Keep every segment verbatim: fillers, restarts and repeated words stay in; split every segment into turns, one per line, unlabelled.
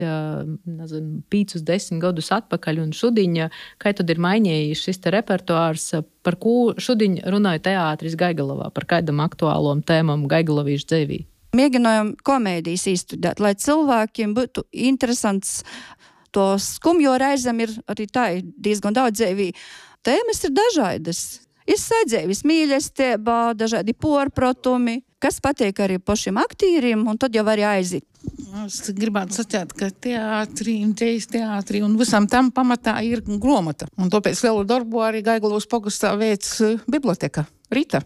nezinu, piecus, desmit gadus atpakaļ, un šodien, kā tad ir mainījis šis te repertuārs, par ko šodien runāja teātris Gaigalavā, par kādam aktuālom tēmam Gaigalavīšu dzīvī?
Mēģinājām komēdijas izstudēt, lai cilvēkiem būtu interesants. To skumjo reizēm ir arī tā diezgan daudz dzīvī. Tēmas ir dažādas. Ir sadzīves mīlestība, dažādi porprotumi, kas patīk arī pašiem aktīriem, un tad jau arī aiziet.
Es gribētu sacīt, ka teātrī, dzejas teātrī un visam tam pamatā ir gromata. Un tāpēc lielu darbu arī Gaigalovas pogastā veic biblioteka Rita.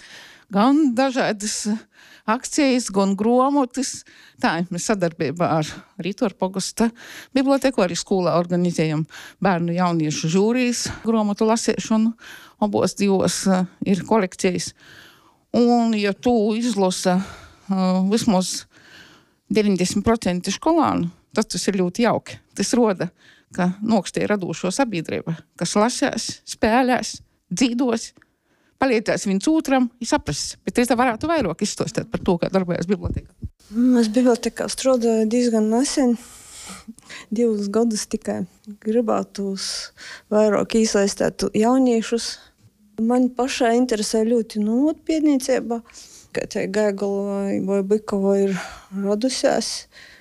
Gan dažādas akcijas, gan gromotas. Tā, mēs sadarbībā ar Ritu ar pogasta biblioteku arī skolā organizējam bērnu jauniešu žūrijas gromotu lasēšanu. Abos divos uh, ir kolekcijas. Un, ja tu izlasa uh, vismaz deviņdesmit procenti skolānu, tad tas ir ļoti jauki. Tas roda, ka nokstē radošo sabiedrība, kas lasās, spēlēs, dzīdos, palietās viens otram, ir saprast. Bet es tā varētu vairāk izstostāt par to, kā darbojas biblioteka.
Es bibliotekā strādāju diezgan nesen, divus gadus tikai. Gribētu vairāk iesaistīt jauniešus. Man pašai interesē ļoti nopietniecība, ka te Gaigalavā vai Bikavā ir radusies.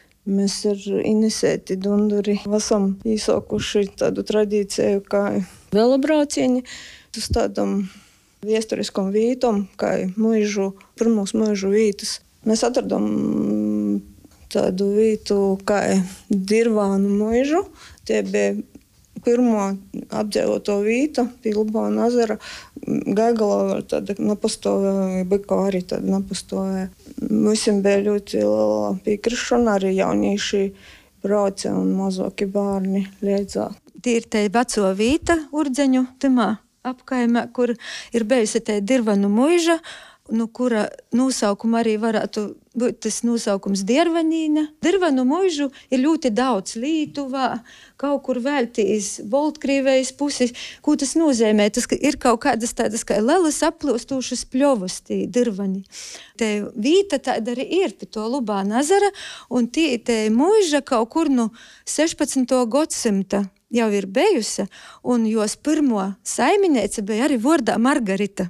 Mēs ar Inesēti Dunduri esam īsākuši tādu tradīciju kā velobraucieni uz tādam viesturiskam vītam, kā mūžu, pirmos mūžu vītas. Mēs atradām tādu vītu kā Dirvānu mūžu. Tie bija pirmo apdzīvoto vīta pie Lubāna ezera. Gaigalavā tāda nepastāvēja, Bikavā arī tāda nepastāvēja. Visiem bija ļoti liela piekrišana, arī jaunieši brauca un mazāki bērni līdzā.
Tie ir te veco vīta Urdzeņu timā apkaimē, kur ir bijusi te Dirvanu muiža, nu, kura nosaukuma arī varētu būt tas nosaukums Diervanīna. Dirvanu muižu ir ļoti daudz Lītuvā, kaut kur veltīs Baltkrīvejas puses. Ko tas nozīmē? Tas ir kaut kādas tādas kā lelas aplūstūšas pļovas, tī Dirvani. Te vīta tāda arī ir pie to Lubāna ezera, un tī te muiža kaut kur nu sešpadsmito gadsimta jau ir bijusi, un jos pirmo saimniece bija arī vārdā Margarita.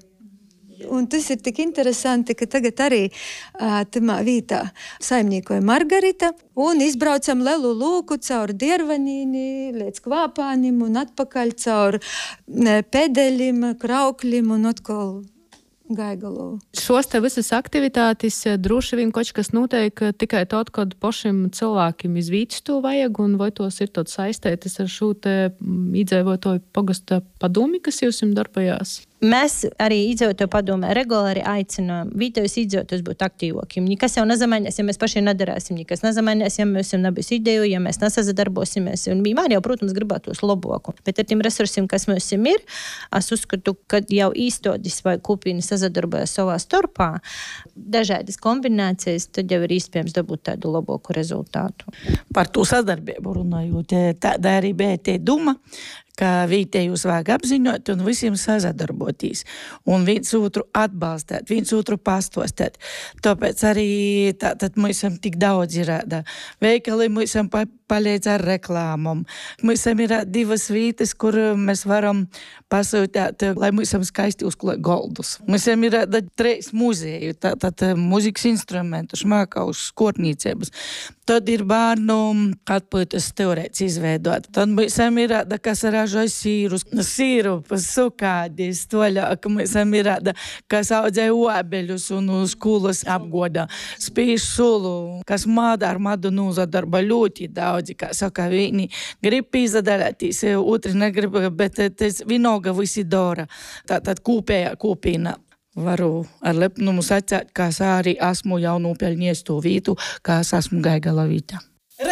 Un tas ir tik interesanti, ka tagad arī uh, tamā vītā saimniekoja Margarita, un izbraucam lielu lūku caur Diervanīni līdz Kvāpānim un atpakaļ caur ne, Pedeļim, Krauklim un atkal Gaigalovu.
Šos te visas aktivitātes droši vien kaut kas notiek tikai tad, kad pašiem cilvēkiem izvīts to vajag, un vai tos ir tāds saistētis ar šo te iedzīvotāju pogasta padomi, kas jūs jums darbojās?
Mēs arī iedzīvotāju padomē regulāri aicinām vietējos iedzīvotājus būt aktīvākiem. Nekas jau nezamainās, ja mēs paši nedarāsim, nekas nezamainās, ja mēs jau nebūs ideju, ja mēs nesasadarbosimies. Un vienmēr jau, protams, gribētos labāku. Bet ar tiem resursiem, kas mums ir, es uzskatu, ka jau īstodis vai kopīni sasadarbojas savā starpā, dažādas kombinācijas, tad jau ir iespējams dabūt tādu labāku rezultātu.
Par to sadarbību runājot, tāda arī bija tie doma, ka vietējos vajag apziņot un visiem sazadarboties un viens otru atbalstēt, viens otru pastostēt. Tāpēc arī tātad mums tik daudz ir veikali, mums pa, palīdz ar reklāmam. Mums ir divas vietas, kur mēs varam pasūtīt, lai mums skaisti uzklāt goldus. Mums ir trīs muzeju, tātad muzikas instrumentu, šmākaus, skornīcības. Tad ir bērnu atpūtas teorēts izveidot. Tad mums ir, kas ražoja sīrus, sīrupus, sukādis, toļāk. Mums ir, kas audzēja obeļus un uz kulas apgoda. Spīš sulu, kas māda ar madu nozadarba ļoti daudzi, kā saka, viņi grib izadalēties, otri negrib, bet tas vienalga visi dara. Tātad kopējā kopīna. Varu ar lepnumu sacēt, ka es arī esmu jau nopelnies to vītu, kā es esmu Gaigalavītā.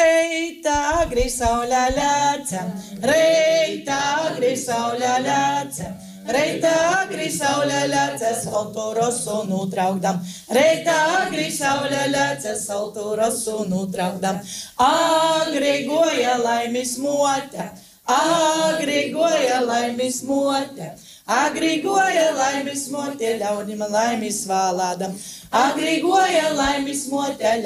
Reita agri saulē lēca, reita agri saulē lēca, reita agri saulē lēca, saltu rosu nutraukdam, reita agri saulē lēca, saltu rosu nutraukdam, agri goja laimis mote, agri goja laimis mote. Agri goja laimis mote, ļaudim laimis valādam. Agri goja laimis mote,